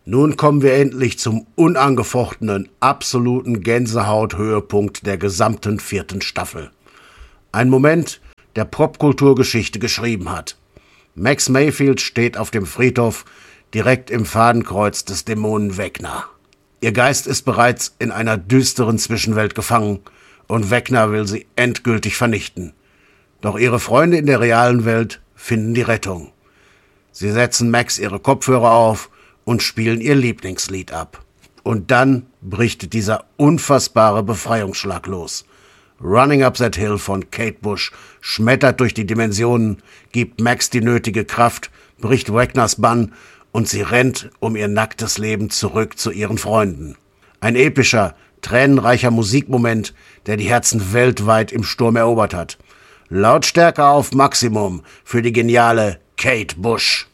Nun kommen wir endlich zum unangefochtenen, absoluten Gänsehaut-Höhepunkt der gesamten 4. Staffel. Ein Moment, der Popkulturgeschichte geschrieben hat. Max Mayfield steht auf dem Friedhof, direkt im Fadenkreuz des Dämonen Vecna. Ihr Geist ist bereits in einer düsteren Zwischenwelt gefangen und Vecna will sie endgültig vernichten. Doch ihre Freunde in der realen Welt finden die Rettung. Sie setzen Max ihre Kopfhörer auf und spielen ihr Lieblingslied ab. Und dann bricht dieser unfassbare Befreiungsschlag los. Running Up That Hill von Kate Bush schmettert durch die Dimensionen, gibt Max die nötige Kraft, bricht Vecnas Bann und sie rennt um ihr nacktes Leben zurück zu ihren Freunden. Ein epischer, tränenreicher Musikmoment, der die Herzen weltweit im Sturm erobert hat. Lautstärke auf Maximum für die geniale Kate Bush.